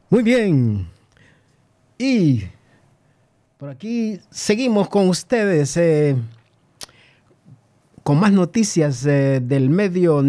Muy bien. Y por aquí seguimos con ustedes con más noticias del medio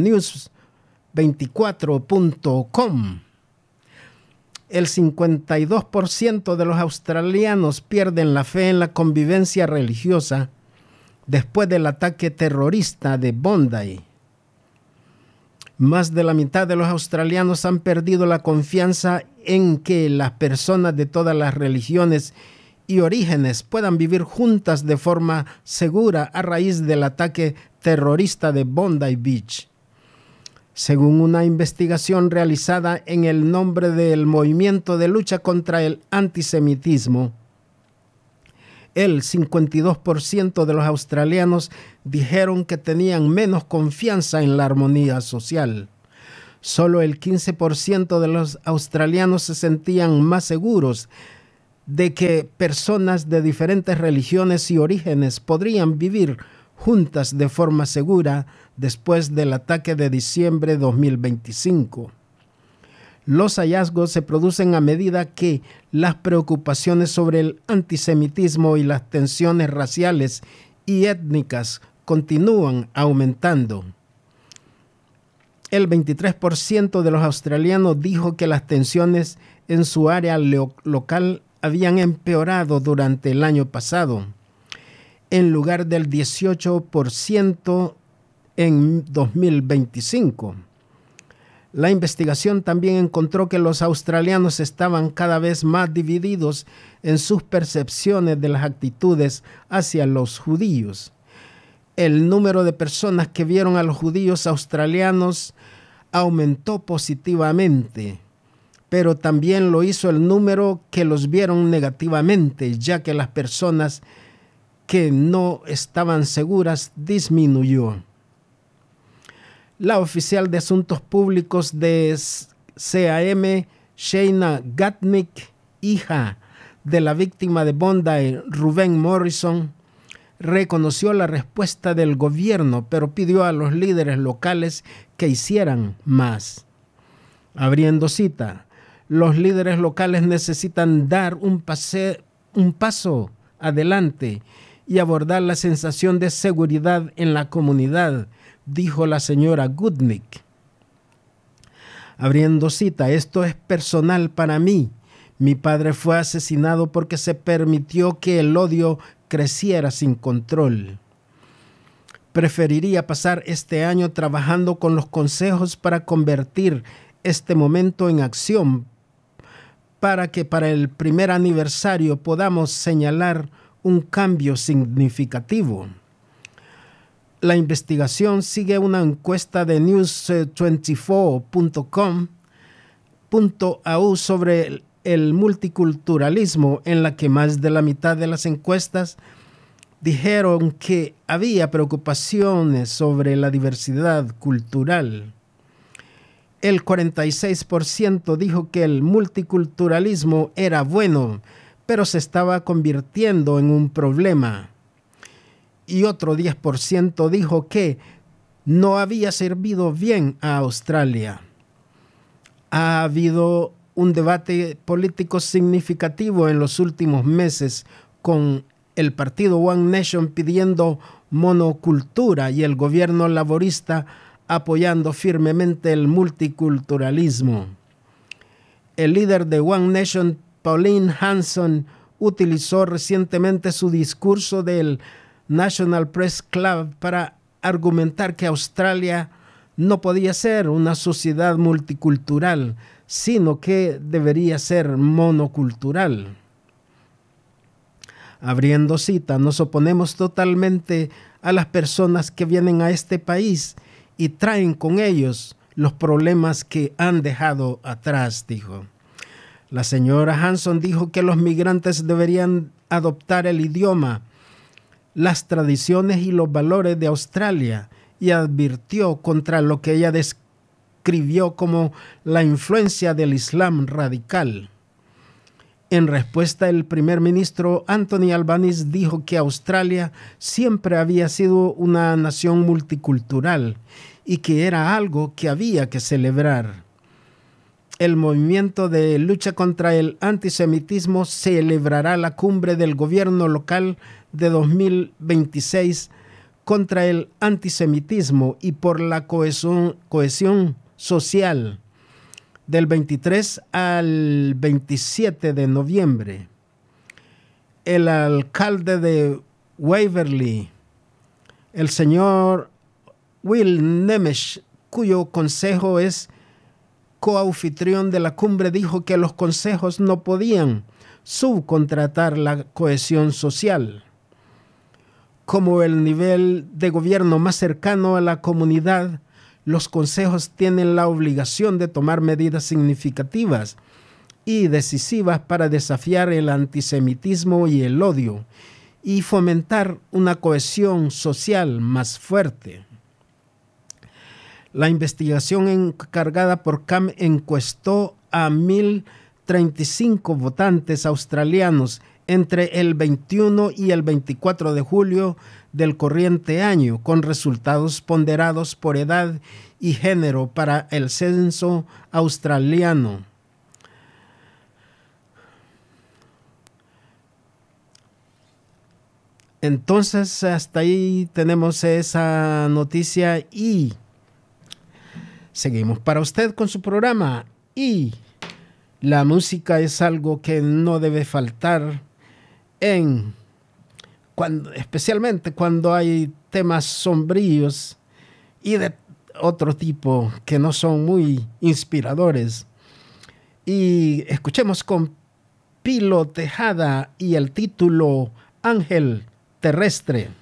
news24.com. El 52% de los australianos pierden la fe en la convivencia religiosa después del ataque terrorista de Bondi. Más de la mitad de los australianos han perdido la confianza en que las personas de todas las religiones y orígenes puedan vivir juntas de forma segura a raíz del ataque terrorista de Bondi Beach. Según una investigación realizada en el nombre del Movimiento de Lucha contra el Antisemitismo, el 52% de los australianos dijeron que tenían menos confianza en la armonía social. Solo el 15% de los australianos se sentían más seguros de que personas de diferentes religiones y orígenes podrían vivir juntas de forma segura después del ataque de diciembre de 2025. Los hallazgos se producen a medida que las preocupaciones sobre el antisemitismo y las tensiones raciales y étnicas continúan aumentando. El 23% de los australianos dijo que las tensiones en su área local habían empeorado durante el año pasado, en lugar del 18% en 2025. La investigación también encontró que los australianos estaban cada vez más divididos en sus percepciones de las actitudes hacia los judíos. El número de personas que vieron a los judíos australianos aumentó positivamente, pero también lo hizo el número que los vieron negativamente, ya que las personas que no estaban seguras disminuyó. La oficial de Asuntos Públicos de CAM, Shayna Gatnick, hija de la víctima de Bondi, Rubén Morrison, reconoció la respuesta del gobierno, pero pidió a los líderes locales que hicieran más. Abriendo cita, los líderes locales necesitan dar un paso adelante y abordar la sensación de seguridad en la comunidad, dijo la señora Goodnick. Abriendo cita, esto es personal para mí. Mi padre fue asesinado porque se permitió que el odio creciera sin control. Preferiría pasar este año trabajando con los consejos para convertir este momento en acción, para que para el primer aniversario podamos señalar un cambio significativo. La investigación sigue una encuesta de news24.com.au sobre el multiculturalismo, en la que más de la mitad de las encuestas dijeron que había preocupaciones sobre la diversidad cultural. El 46% dijo que el multiculturalismo era bueno, pero se estaba convirtiendo en un problema. Y otro 10% dijo que no había servido bien a Australia. Ha habido un debate político significativo en los últimos meses, con el partido One Nation pidiendo monocultura y el gobierno laborista apoyando firmemente el multiculturalismo. El líder de One Nation, Pauline Hanson, utilizó recientemente su discurso del National Press Club para argumentar que Australia no podía ser una sociedad multicultural, sino que debería ser monocultural. Abriendo cita, nos oponemos totalmente a las personas que vienen a este país y traen con ellos los problemas que han dejado atrás, dijo. La señora Hanson dijo que los migrantes deberían adoptar el idioma, las tradiciones y los valores de Australia, y advirtió contra lo que ella describió como la influencia del Islam radical. En respuesta, el primer ministro Anthony Albanese dijo que Australia siempre había sido una nación multicultural y que era algo que había que celebrar. el movimiento de lucha contra el antisemitismo celebrará la cumbre del gobierno local de 2026 contra el antisemitismo y por la cohesión social del 23 al 27 de noviembre. El alcalde de Waverly, el señor Will Nemesh, cuyo consejo es coanfitrión de la cumbre, dijo que los consejos no podían subcontratar la cohesión social. Como el nivel de gobierno más cercano a la comunidad, los consejos tienen la obligación de tomar medidas significativas y decisivas para desafiar el antisemitismo y el odio y fomentar una cohesión social más fuerte. La investigación encargada por CAM encuestó a 1,035 votantes australianos entre el 21 y el 24 de julio del corriente año, con resultados ponderados por edad y género para el censo australiano. Entonces, hasta ahí tenemos esa noticia y seguimos para usted con su programa. Y la música es algo que no debe faltar especialmente cuando hay temas sombríos y de otro tipo que no son muy inspiradores. Y escuchemos con Pilo Tejada y el título Ángel Terrestre.